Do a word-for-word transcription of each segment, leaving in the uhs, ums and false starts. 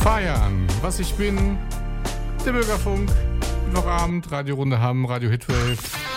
Feiern, was ich bin, der Bürgerfunk, Mittwochabend, Radio Runde Hamm, Radio Hitwave.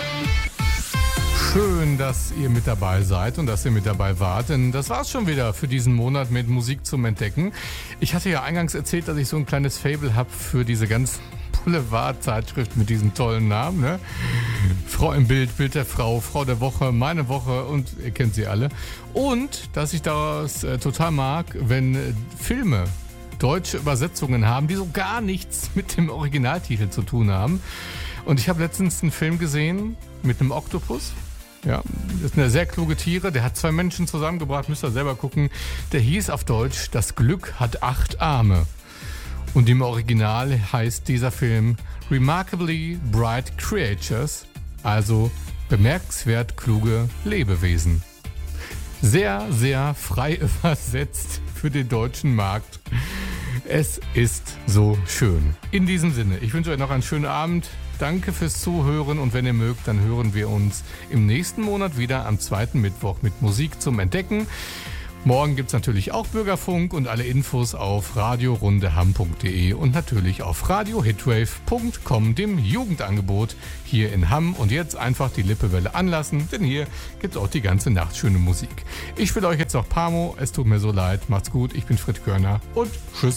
Schön, dass ihr mit dabei seid und dass ihr mit dabei wart, denn das war's schon wieder für diesen Monat mit Musik zum Entdecken. Ich hatte ja eingangs erzählt, dass ich so ein kleines Faible habe für diese ganz Boulevard-Zeitschrift mit diesem tollen Namen, ne? Frau im Bild, Bild der Frau, Frau der Woche, meine Woche und ihr kennt sie alle. Und dass ich daraus äh, total mag, wenn äh, Filme deutsche Übersetzungen haben, die so gar nichts mit dem Originaltitel zu tun haben. Und ich habe letztens einen Film gesehen mit einem Oktopus. Ja, das sind ja sehr kluge Tiere. Der hat zwei Menschen zusammengebracht, müsst ihr selber gucken. Der hieß auf Deutsch Das Glück hat acht Arme. Und im Original heißt dieser Film Remarkably Bright Creatures, also bemerkenswert kluge Lebewesen. Sehr, sehr frei übersetzt für den deutschen Markt. Es ist so schön. In diesem Sinne, ich wünsche euch noch einen schönen Abend. Danke fürs Zuhören und wenn ihr mögt, dann hören wir uns im nächsten Monat wieder am zweiten Mittwoch mit Musik zum Entdecken. Morgen gibt es natürlich auch Bürgerfunk und alle Infos auf radio runde hamm punkt de und natürlich auf radio hitwave punkt com, dem Jugendangebot hier in Hamm. Und jetzt einfach die Lippewelle anlassen, denn hier gibt es auch die ganze Nacht schöne Musik. Ich will euch jetzt noch Pamo, es tut mir so leid, macht's gut, ich bin Fritz Körner und tschüss.